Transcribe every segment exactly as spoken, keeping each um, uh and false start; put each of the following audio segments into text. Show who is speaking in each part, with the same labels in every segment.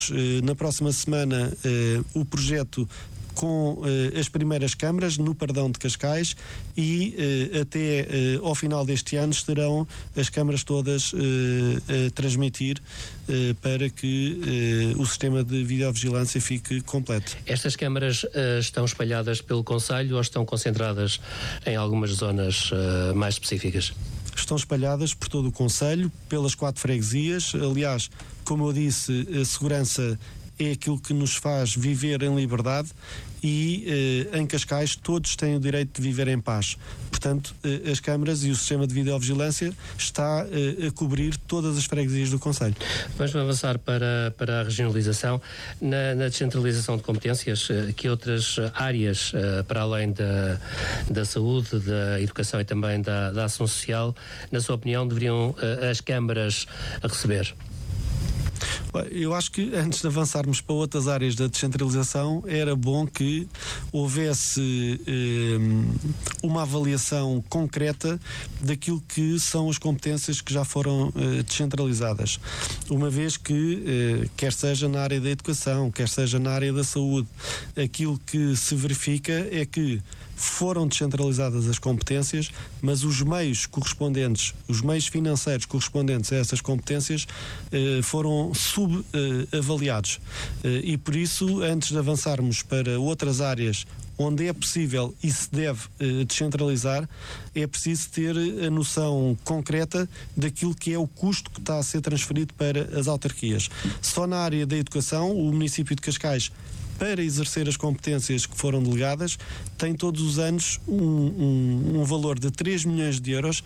Speaker 1: na próxima semana o projeto com uh, as primeiras câmaras no Pardão de Cascais e uh, até uh, ao final deste ano estarão as câmaras todas uh, a transmitir uh, para que uh, o sistema de videovigilância fique completo.
Speaker 2: Estas câmaras uh, estão espalhadas pelo concelho ou estão concentradas em algumas zonas uh, mais específicas?
Speaker 1: Estão espalhadas por todo o concelho, pelas quatro freguesias. Aliás, como eu disse, a segurança é aquilo que nos faz viver em liberdade e eh, em Cascais todos têm o direito de viver em paz. Portanto, eh, as câmaras e o sistema de videovigilância está eh, a cobrir todas as freguesias do concelho.
Speaker 2: Vamos avançar para, para a regionalização. Na, na descentralização de competências, que outras áreas, eh, para além da, da saúde, da educação e também da, da ação social, na sua opinião, deveriam eh, as câmaras receber?
Speaker 1: Eu acho que antes de avançarmos para outras áreas da descentralização era bom que houvesse eh, uma avaliação concreta daquilo que são as competências que já foram eh, descentralizadas, uma vez que eh, quer seja na área da educação, quer seja na área da saúde, aquilo que se verifica é que foram descentralizadas as competências, mas os meios correspondentes, os meios financeiros correspondentes a essas competências eh, foram subavaliados. Eh, e por isso, antes de avançarmos para outras áreas onde é possível e se deve eh, descentralizar, é preciso ter a noção concreta daquilo que é o custo que está a ser transferido para as autarquias. Só na área da educação, o município de Cascais, para exercer as competências que foram delegadas, tem todos os anos um, um, um valor de três milhões de euros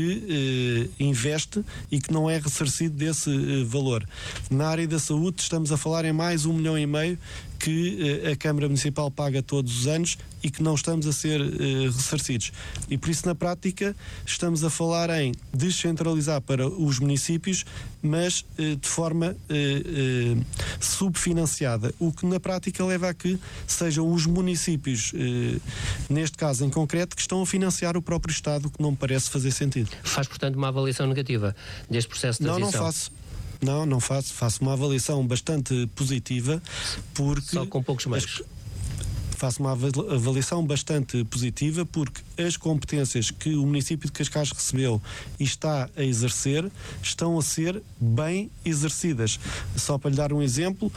Speaker 1: que eh, investe e que não é ressarcido desse eh, valor. Na área da saúde estamos a falar em mais um milhão e meio que eh, a Câmara Municipal paga todos os anos e que não estamos a ser eh, ressarcidos. E por isso, na prática, estamos a falar em descentralizar para os municípios, mas eh, de forma eh, eh, subfinanciada, o que na prática leva a que sejam os municípios, eh, neste caso em concreto, que estão a financiar o próprio Estado, que não me parece fazer sentido.
Speaker 2: Faz, portanto, uma avaliação negativa deste processo de
Speaker 1: não,
Speaker 2: transição?
Speaker 1: Não, não faço. Não, não faço. Faço uma avaliação bastante positiva, porque...
Speaker 2: Só com poucos meios?
Speaker 1: As... Faço uma avaliação bastante positiva porque as competências que o município de Cascais recebeu e está a exercer estão a ser bem exercidas. Só para lhe dar um exemplo,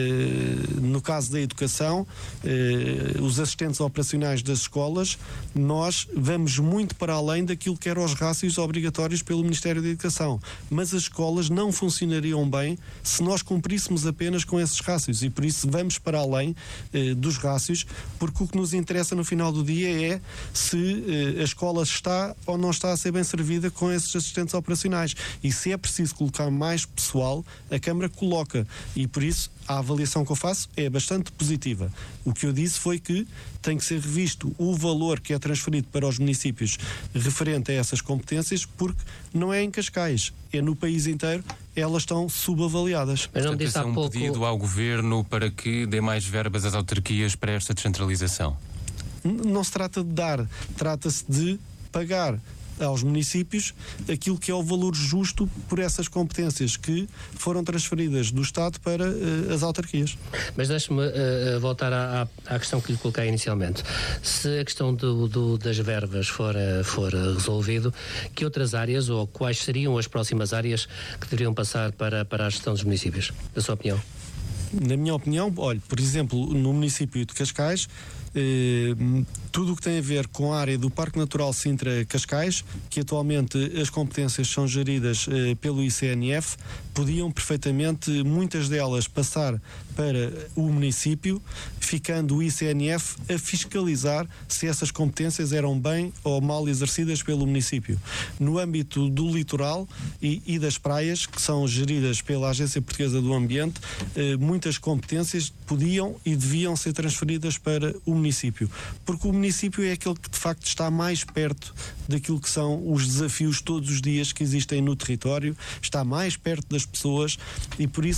Speaker 1: eh, no caso da educação, eh, os assistentes operacionais das escolas, nós vamos muito para além daquilo que eram os rácios obrigatórios pelo Ministério da Educação, mas as escolas não funcionariam bem se nós cumpríssemos apenas com esses rácios e por isso vamos para além eh, dos rácios, porque o que nos interessa no final do dia é se eh, a escola está ou não está a ser bem servida com esses assistentes operacionais. E se é preciso colocar mais pessoal, a Câmara coloca. E por isso a avaliação que eu faço é bastante positiva. O que eu disse foi que tem que ser revisto o valor que é transferido para os municípios referente a essas competências, porque não é em Cascais, é no país inteiro, elas estão subavaliadas.
Speaker 3: Mas não disse há pouco... um pedido ao Governo para que dê mais verbas às autarquias para esta descentralização?
Speaker 1: Não se trata de dar, trata-se de pagar aos municípios aquilo que é o valor justo por essas competências que foram transferidas do Estado para uh, as autarquias.
Speaker 2: Mas deixe-me uh, voltar à, à questão que lhe coloquei inicialmente. Se a questão do, do, das verbas for, uh, for resolvido, que outras áreas ou quais seriam as próximas áreas que deveriam passar para, para a gestão dos municípios? Na sua opinião?
Speaker 1: Na minha opinião, olha, por exemplo, no município de Cascais, eh, tudo o que tem a ver com a área do Parque Natural Sintra-Cascais, que atualmente as competências são geridas eh, pelo I C N F, podiam perfeitamente, muitas delas, passar para o município, ficando o I C N F a fiscalizar se essas competências eram bem ou mal exercidas pelo município. No âmbito do litoral e, e das praias, que são geridas pela Agência Portuguesa do Ambiente, eh, muitas competências podiam e deviam ser transferidas para o município, porque o município é aquele que de facto está mais perto daquilo que são os desafios todos os dias que existem no território, está mais perto das pessoas e por isso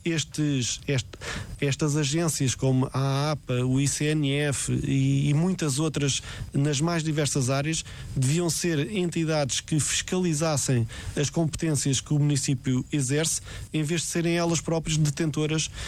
Speaker 1: estes, este, estas agências como a APA, o I C N F e, e muitas outras nas mais diversas áreas deviam ser entidades que fiscalizassem as competências que o município exerce, em vez de serem elas próprias detentoras